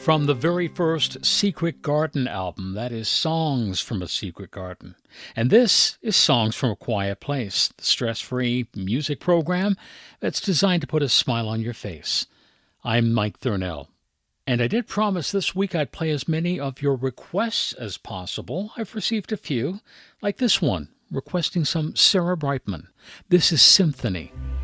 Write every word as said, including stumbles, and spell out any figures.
From the very first Secret Garden album, that is Songs from a Secret Garden. And this is Songs from a Quiet Place, the stress-free music program that's designed to put a smile on your face. I'm Mike Thurnell. And I did promise this week I'd play as many of your requests as possible. I've received a few, like this one, requesting some Sarah Brightman. This is Symphony.